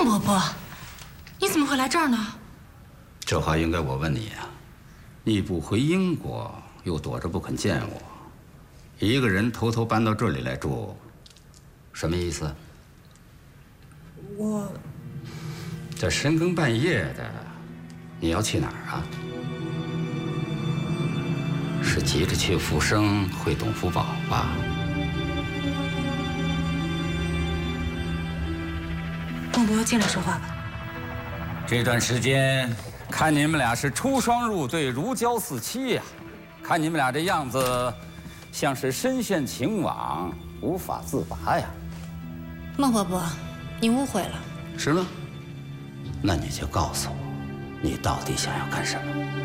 孟伯伯，你怎么会来这儿呢？ 这话应该我问你呀。你不回英国，又躲着不肯见我，一个人偷偷搬到这里来住，什么意思？ 我这深更半夜的，你要去哪儿啊？是急着去复生会董福宝吧？ 孟伯进来说话吧。 这段时间，看你们俩是出双入对，如胶似漆呀。看你们俩这样子，像是深陷情网，无法自拔呀。 孟伯伯，你误会了。 是吗？那你就告诉我，你到底想要干什么？